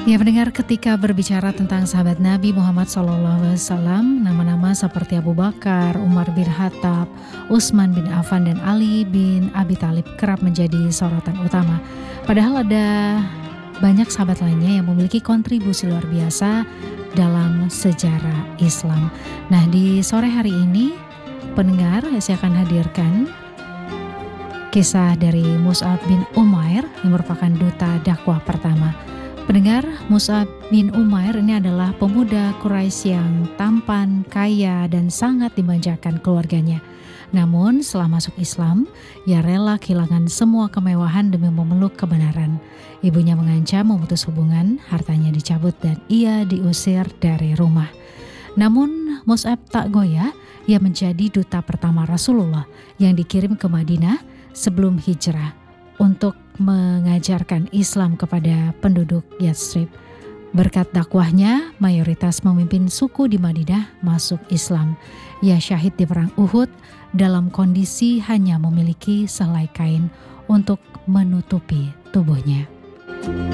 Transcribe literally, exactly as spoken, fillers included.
Ya pendengar, ketika berbicara tentang sahabat Nabi Muhammad shallallahu alaihi wasallam, nama-nama seperti Abu Bakar, Umar bin Khattab, Utsman bin Affan dan Ali bin Abi Thalib kerap menjadi sorotan utama. Padahal ada banyak sahabat lainnya yang memiliki kontribusi luar biasa dalam sejarah Islam. Nah, di sore hari ini pendengar, saya akan hadirkan kisah dari Mus'ab bin Umair yang merupakan duta dakwah pertama. Pendengar, Mus'ab bin Umair ini adalah pemuda Quraisy yang tampan, kaya, dan sangat dimanjakan keluarganya. Namun setelah masuk Islam, ia rela kehilangan semua kemewahan demi memeluk kebenaran. Ibunya mengancam memutus hubungan, hartanya dicabut, dan ia diusir dari rumah. Namun Mus'ab tak goyah, ia menjadi duta pertama Rasulullah yang dikirim ke Madinah sebelum hijrah untuk mengajarkan Islam kepada penduduk Yathrib. Berkat dakwahnya, mayoritas pemimpin suku di Madinah masuk Islam. Ia syahid di perang Uhud dalam kondisi hanya memiliki sehelai kain untuk menutupi tubuhnya.